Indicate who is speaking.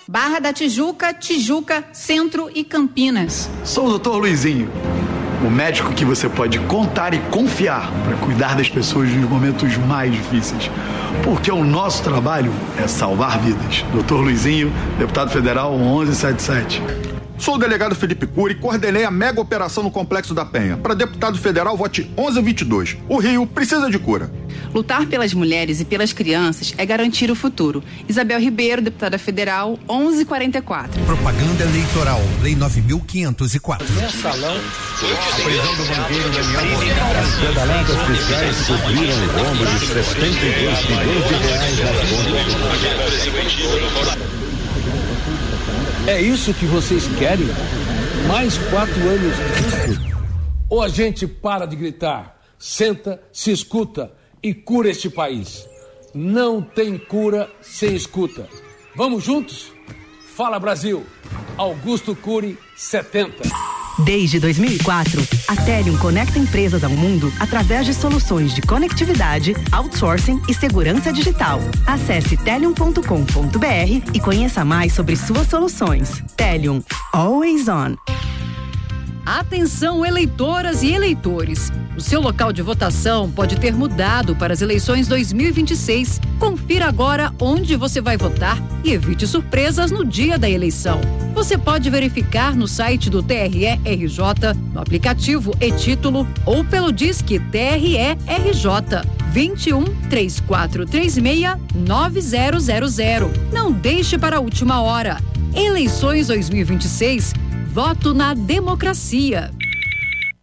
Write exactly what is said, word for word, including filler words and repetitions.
Speaker 1: Barra da Tijuca, Tijuca, Centro e Campinas.
Speaker 2: Sou o doutor Luizinho, o médico que você pode contar e confiar para cuidar das pessoas nos momentos mais difíceis. Porque o nosso trabalho é salvar vidas. doutor Luizinho, deputado federal onze setenta e sete.
Speaker 3: Sou o delegado Felipe Cury e coordenei a mega operação no Complexo da Penha. Para deputado federal, vote onze vinte e dois. O Rio precisa de cura.
Speaker 4: Lutar pelas mulheres e pelas crianças é garantir o futuro. Isabel Ribeiro, deputada federal, onze quarenta e quatro.
Speaker 5: Propaganda eleitoral, Lei nove mil quinhentos e quatro.
Speaker 6: Mensalão, a prisão do banqueiro Daniel Moreira. As pedaladas fiscais cobriram o rombo de setenta e dois bilhões de reais nas contas. É isso que vocês querem? Mais quatro anos disso? Ou a gente para de gritar, senta, se escuta e cura este país? Não tem cura sem escuta. Vamos juntos? Fala Brasil! Augusto Cury, setenta.
Speaker 7: Desde dois mil e quatro, a Telium conecta empresas ao mundo através de soluções de conectividade, outsourcing e segurança digital. Acesse telium ponto com ponto br e conheça mais sobre suas soluções. Telium, always on.
Speaker 8: Atenção, eleitoras e eleitores. O seu local de votação pode ter mudado para as eleições dois mil e vinte e seis. Confira agora onde você vai votar e evite surpresas no dia da eleição. Você pode verificar no site do T R E R J, no aplicativo e-Título ou pelo Disque T R E R J vinte e um, três quatro três seis, nove zero zero zero. Não deixe para a última hora. Eleições dois mil e vinte e seis. Voto na democracia.